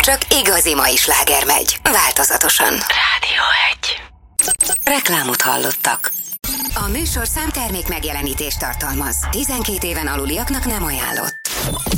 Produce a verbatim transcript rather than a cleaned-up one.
csak igazi mai sláger megy. Változatosan. Rádió egy. Reklámot hallottak. A műsor számtermék megjelenítést tartalmaz. tizenkét éven aluliaknak nem ajánlott.